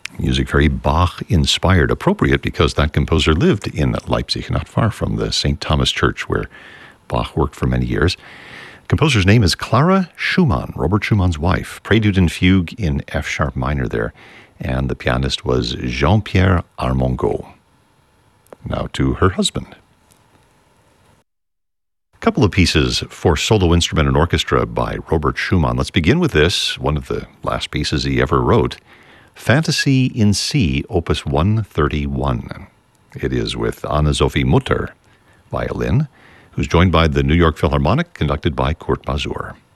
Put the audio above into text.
Music very Bach-inspired, appropriate because that composer lived in Leipzig, not far from the St. Thomas Church where Bach worked for many years. Composer's name is Clara Schumann, Robert Schumann's wife. Prelude and Fugue in F-sharp minor there. And the pianist was Jean-Pierre Armengaud. Now to her husband. A couple of pieces for solo instrument and orchestra by Robert Schumann. Let's begin with this, one of the last pieces he ever wrote. Fantasy in C, Opus 131. It is with Anna-Sophie Mutter, violin, who's joined by the New York Philharmonic, conducted by Kurt Masur.